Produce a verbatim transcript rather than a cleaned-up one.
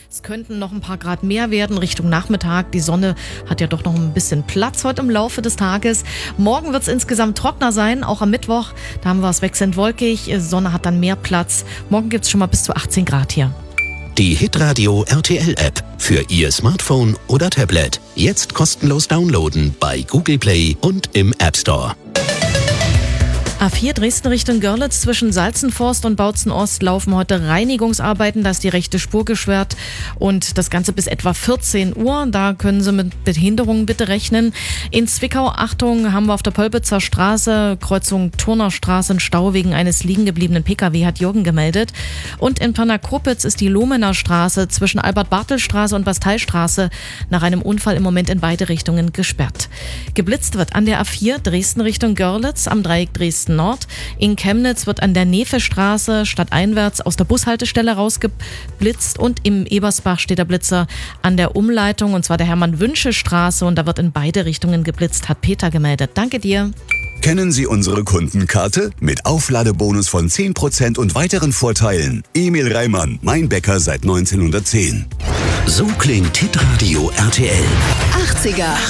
Es könnten noch ein paar Grad mehr werden Richtung Nachmittag. Die Sonne hat ja doch noch ein bisschen Platz heute im Laufe des Tages. Morgen wird es insgesamt trockener sein, auch am Mittwoch. Da haben wir es wechselnd wolkig. Sonne hat dann mehr Platz. Morgen gibt es schon mal bis zu achtzehn Grad hier. Die Hitradio R T L-App für Ihr Smartphone oder Tablet. Jetzt kostenlos downloaden bei Google Play und im App Store. A vier Dresden Richtung Görlitz zwischen Salzenforst und Bautzen Ost laufen heute Reinigungsarbeiten. Da ist die rechte Spur gesperrt und das Ganze bis etwa vierzehn Uhr. Da können Sie mit Behinderungen bitte rechnen. In Zwickau, Achtung, haben wir auf der Pölbitzer Straße, Kreuzung Turnerstraße, einen Stau wegen eines liegen gebliebenen Pkw, hat Jürgen gemeldet. Und in Pirna-Kopitz ist die Lohmener Straße zwischen Albert-Bartel-Straße und Basteistraße nach einem Unfall im Moment in beide Richtungen gesperrt. Geblitzt wird an der A vier Dresden Richtung Görlitz am Dreieck Dresden Nord. In Chemnitz wird an der Nefe-Straße stadteinwärts aus der Bushaltestelle rausgeblitzt und im Ebersbach steht der Blitzer an der Umleitung und zwar der Hermann-Wünsche-Straße und da wird in beide Richtungen geblitzt, hat Peter gemeldet. Danke dir. Kennen Sie unsere Kundenkarte? Mit Aufladebonus von zehn Prozent und weiteren Vorteilen. Emil Reimann, mein Bäcker seit neunzehnhundertzehn. So klingt Hitradio R T L. achtziger